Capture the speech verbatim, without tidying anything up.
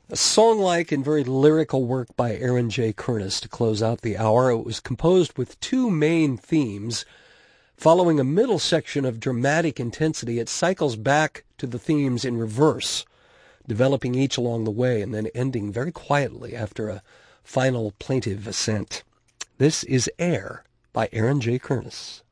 A song-like and very lyrical work by Aaron J. Kernis to close out the hour. It was composed with two main themes. Following a middle section of dramatic intensity, it cycles back to the themes in reverse, developing each along the way and then ending very quietly after a final plaintive ascent. This is Air by Aaron J. Kernis.